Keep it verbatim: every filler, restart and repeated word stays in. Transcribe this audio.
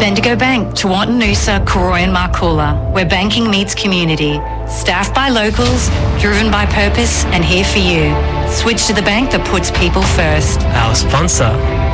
Bendigo Bank, Tewantin Noosa, Corroy and Marcoola, where banking meets community. Staffed by locals, driven by purpose and here for you. Switch to the bank that puts people first. Our sponsor,